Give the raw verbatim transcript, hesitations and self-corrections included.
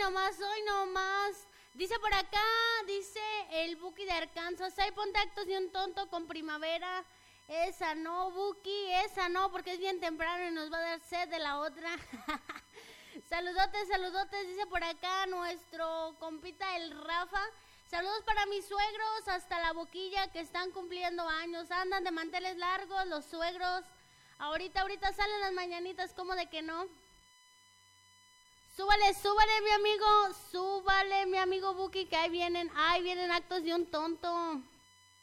nomás, hoy nomás. Dice por acá, dice el Buki de Arkansas, hay ponte actos de un tonto con primavera. Esa no, Buki, esa no, porque es bien temprano y nos va a dar sed de la otra. Saludotes, saludotes, dice por acá nuestro compita el Rafa. Saludos para mis suegros hasta la Boquilla que están cumpliendo años. Andan de manteles largos los suegros. Ahorita, ahorita salen las mañanitas, ¿cómo de que no? Súbale, súbale mi amigo, súbale mi amigo Buki, que ahí vienen, ahí vienen actos de un tonto.